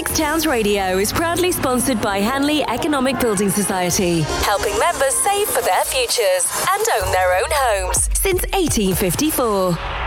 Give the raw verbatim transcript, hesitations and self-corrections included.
Essex Towns Radio is proudly sponsored by Hanley Economic Building Society, helping members save for their futures and own their own homes since eighteen fifty-four.